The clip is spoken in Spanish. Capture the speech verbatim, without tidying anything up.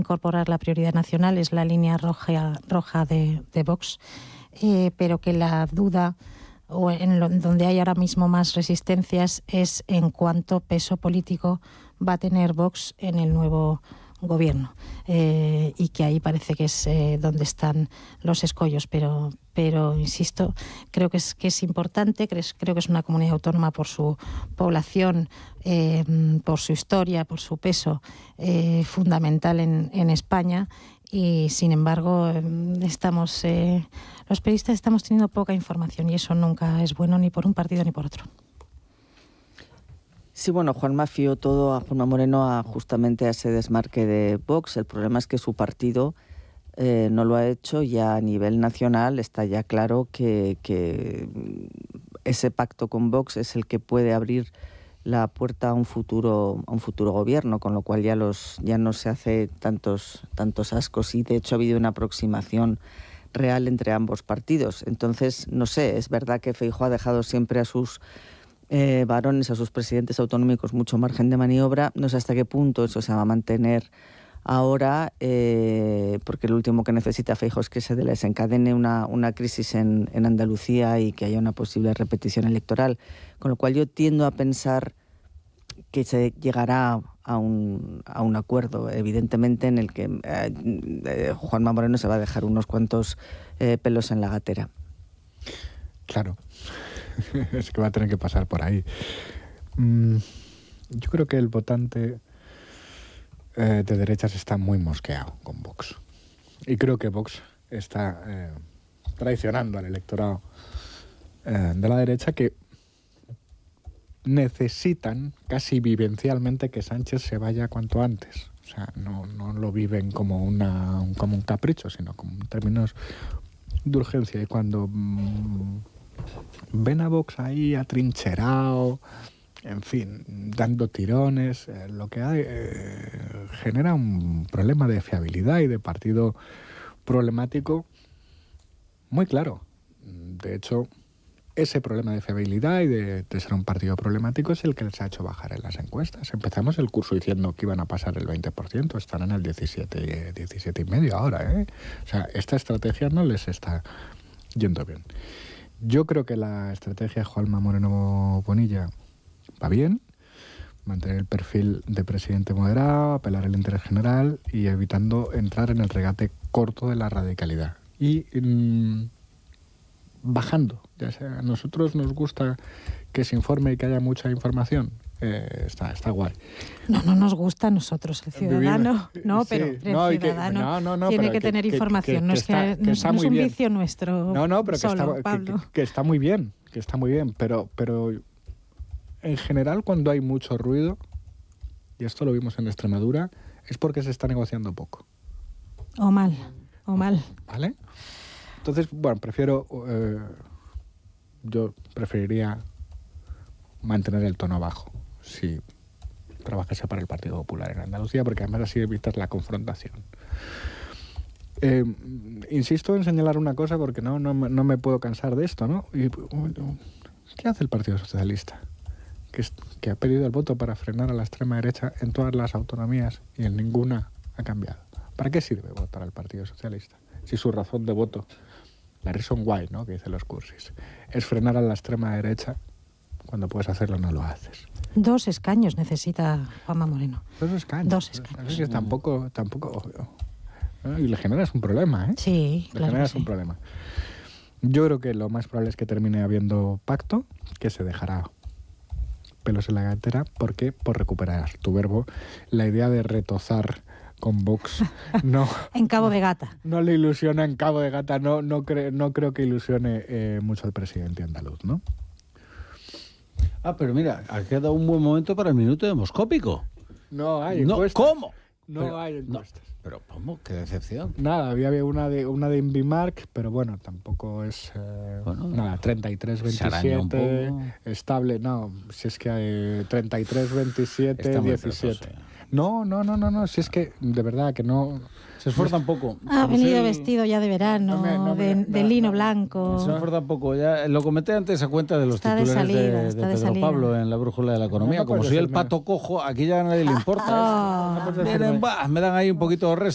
incorporar la prioridad nacional, es la línea roja, roja de, de Vox, eh, pero que la duda o en lo, donde hay ahora mismo más resistencias es en cuánto peso político va a tener Vox en el nuevo gobierno, eh, y que ahí parece que es eh, donde están los escollos, pero pero insisto, creo que es que es importante, creo, creo que es una comunidad autónoma por su población, eh, por su historia, por su peso eh, fundamental en, en España, y sin embargo estamos eh, los periodistas estamos teniendo poca información y eso nunca es bueno ni por un partido ni por otro. Sí, bueno, Juanma fió todo a Juanma Moreno a justamente a ese desmarque de Vox. El problema es que su partido eh, no lo ha hecho, y a nivel nacional está ya claro que, que ese pacto con Vox es el que puede abrir la puerta a un futuro a un futuro gobierno, con lo cual ya los ya no se hace tantos tantos ascos, y de hecho ha habido una aproximación real entre ambos partidos. Entonces, no sé, es verdad que Feijóo ha dejado siempre a sus Eh, varones, a sus presidentes autonómicos, mucho margen de maniobra. No sé hasta qué punto eso se va a mantener ahora, eh, porque lo último que necesita Feijóo es que se desencadene una, una crisis en, en Andalucía y que haya una posible repetición electoral. Con lo cual yo tiendo a pensar que se llegará a un, a un acuerdo, evidentemente, en el que eh, eh, Juanma Moreno se va a dejar unos cuantos eh, pelos en la gatera. Claro. Es que va a tener que pasar por ahí. Mm, yo creo que el votante eh, de derechas está muy mosqueado con Vox. Y creo que Vox está eh, traicionando al electorado eh, de la derecha, que necesitan casi vivencialmente que Sánchez se vaya cuanto antes. O sea, no, no lo viven como, una, como un capricho, sino como en términos de urgencia. Y cuando mmm, ven a Vox ahí atrincherado, en fin, dando tirones, eh, lo que hay eh, genera un problema de fiabilidad y de partido problemático muy claro. De hecho, ese problema de fiabilidad y de, de ser un partido problemático es el que les ha hecho bajar en las encuestas. Empezamos el curso diciendo que iban a pasar el veinte por ciento, están en el diecisiete, diecisiete y medio ahora, ¿eh? O sea, esta estrategia no les está yendo bien. Yo creo que la estrategia de Juanma Moreno Bonilla va bien, mantener el perfil de presidente moderado, apelar al interés general y evitando entrar en el regate corto de la radicalidad. Y mmm, bajando, ya sea, a nosotros nos gusta que se informe y que haya mucha información. Eh, está, está guay. No, no nos gusta a nosotros, el ciudadano. No, sí, pero el no, ciudadano que, no, no, no, tiene que, que tener que, información. Que, que, no es, que, está, que, que no, está no es un bien. vicio nuestro. No, no, pero solo, que, está, Pablo. que, que está muy bien, que está muy bien. Pero, pero en general, cuando hay mucho ruido, y esto lo vimos en Extremadura, es porque se está negociando poco. O mal, o mal. ¿Vale? Entonces, bueno, prefiero... Eh, yo preferiría mantener el tono bajo si trabajase para el Partido Popular en Andalucía, porque además así evitas la confrontación. Eh, insisto en señalar una cosa porque no, no, no me puedo cansar de esto, ¿no? Y, ¿qué hace el Partido Socialista? Que, es, que ha pedido el voto para frenar a la extrema derecha en todas las autonomías y en ninguna ha cambiado. ¿Para qué sirve votar al Partido Socialista? Si su razón de voto, la reason why, ¿no?, que dicen los cursis, es frenar a la extrema derecha, cuando puedes hacerlo no lo haces. Dos escaños necesita Juanma Moreno. Dos escaños. Dos escaños. Es que tampoco, tampoco... ¿no? Y le generas un problema, ¿eh? Sí, le claro generas sí. un problema. Yo creo que lo más probable es que termine habiendo pacto, que se dejará pelos en la gatera, porque por recuperar tu verbo, la idea de retozar con Vox no... en Cabo de Gata. No le ilusiona en Cabo de Gata, no, no, cre, no creo que ilusione eh, mucho al presidente andaluz, ¿no? Ah, pero mira, ha quedado un buen momento para el minuto demoscópico. No hay no, encuestas. ¿Cómo? No pero, hay encuestas. No, pero ¿cómo? ¿Qué decepción? Nada, había una de una de Invimark, pero bueno, tampoco es... Eh, bueno, nada, treinta y tres veintisiete, estable. No, si es que hay treinta y tres veintisiete, diecisiete. No, no, no, no, no, si es que, de verdad, que no... Se esfuerza un poco. Ha venido el... vestido ya de verano, no me, no me, de, de no, lino no, blanco. Se esfuerza un poco. Ya lo comenté antes a cuenta de los está titulares de, salida, de, de Pedro de Pablo en La Brújula de la Economía. No, no Como soy el pato cojo, aquí ya a nadie le importa. Oh, ¿eh? no me dan ahí un poquito de resto.